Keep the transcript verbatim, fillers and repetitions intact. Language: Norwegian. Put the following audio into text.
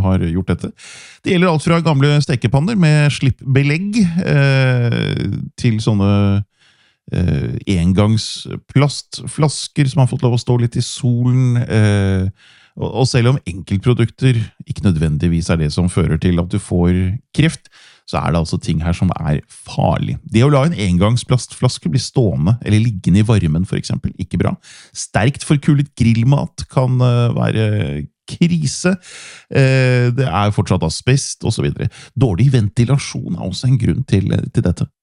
har gjort dette. Det gjelder alt fra gamle stekepanner med slippbelegg eh, til sånne eh, engangsplastflasker som har fått lov å stå litt i solen. Eh, og, og selv om enkeltprodukter ikke nødvendigvis er det som fører til at du får kreft, så er det altså ting her som er farlig. Det å la en engangsplastflaske bli stående eller liggende i varmen for eksempel, ikke bra. Sterkt forkulet grillmat kan uh, være krise. Uh, det er fortsatt asbest og så videre. Dårlig ventilasjon er også en grunn til, til dette.